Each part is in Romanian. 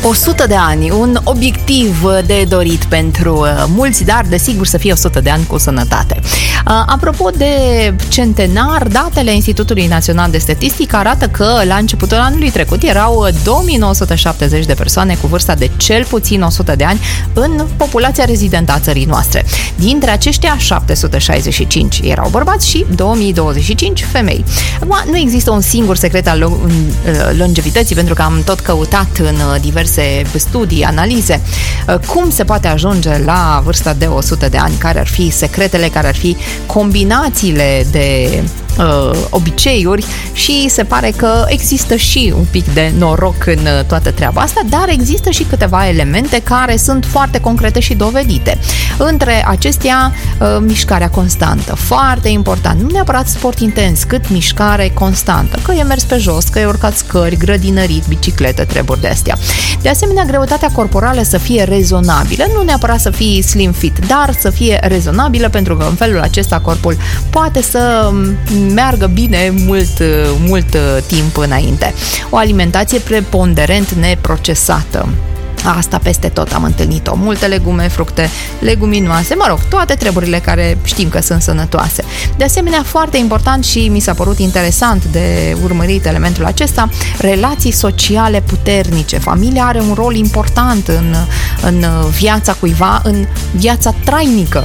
100 de ani, un obiectiv de dorit pentru mulți, dar desigur să fie 100 de ani cu sănătate. Apropo de centenar, datele Institutului Național de Statistică arată că la începutul anului trecut erau 2970 de persoane cu vârsta de cel puțin 100 de ani în populația rezidentă a țării noastre. Dintre aceștia, 765 erau bărbați și 2025 femei. Acum, nu există un singur secret al longevității, pentru că am tot căutat în diverse studii, analize, cum se poate ajunge la vârsta de 100 de ani, care ar fi secretele, care ar fi combinațiile de obiceiuri, și se pare că există și un pic de noroc în toată treaba asta, dar există și câteva elemente care sunt foarte concrete și dovedite. Între acestea, mișcarea constantă, foarte important, nu neapărat sport intens, cât mișcare constantă, că e mers pe jos, că e urcat scări, grădinărit, bicicletă, treburi de astea. De asemenea, greutatea corporală să fie rezonabilă, nu neapărat să fie slim fit, dar să fie rezonabilă, pentru că în felul acesta corpul poate să meargă bine mult timp înainte. O alimentație preponderent neprocesată. Asta peste tot am întâlnit-o. Multe legume, fructe, leguminoase, toate treburile care știm că sunt sănătoase. De asemenea, foarte important și mi s-a părut interesant de urmărit elementul acesta, relații sociale puternice. Familia are un rol important în viața cuiva, în viața trainică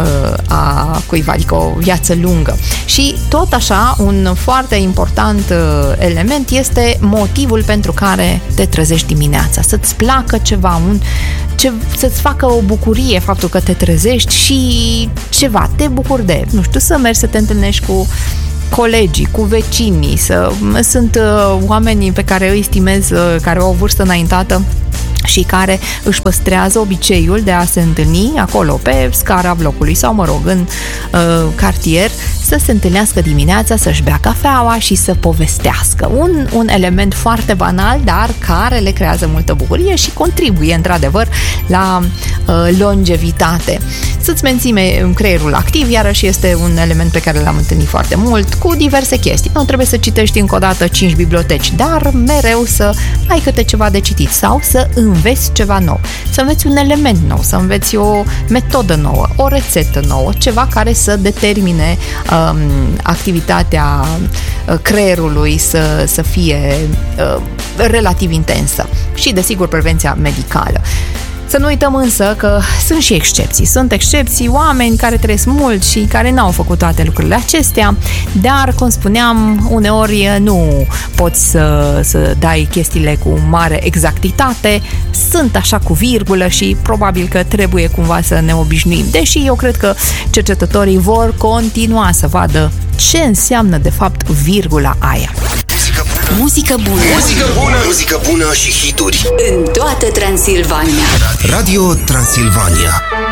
a cuiva, adică o viață lungă. Și tot așa, un foarte important element este motivul pentru care te trezești dimineața. Să-ți placă ceva, să-ți facă o bucurie faptul că te trezești și ceva, te bucuri de, nu știu, să mergi să te întâlnești cu colegii, cu vecinii, sunt oamenii pe care îi stimez, care au o vârstă înaintată și care își păstrează obiceiul de a se întâlni acolo pe scara blocului sau, în cartier, să se întâlnească dimineața, să-și bea cafeaua și să povestească. Un element foarte banal, dar care le creează multă bucurie și contribuie într-adevăr la longevitate. Să-ți menții creierul activ, iarăși este un element pe care l-am întâlnit foarte mult, cu diverse chestii. Nu trebuie să citești încă o dată 5 biblioteci, dar mereu să ai câte ceva de citit sau să înveți ceva nou, să înveți un element nou, să înveți o metodă nouă, o rețetă nouă, ceva care să determine activitatea creierului să fie relativ intensă. Și, desigur, prevenția medicală. Să nu uităm însă că sunt și excepții. Sunt excepții, oameni care trăiesc mult și care n-au făcut toate lucrurile acestea, dar, cum spuneam, uneori nu poți să dai chestiile cu mare exactitate, sunt așa cu virgulă și probabil că trebuie cumva să ne obișnuim. Deși eu cred că cercetătorii vor continua să vadă ce înseamnă de fapt virgula aia. Muzică bună. Muzică bună. Muzică bună și hituri în toată Transilvania. Radio Transilvania.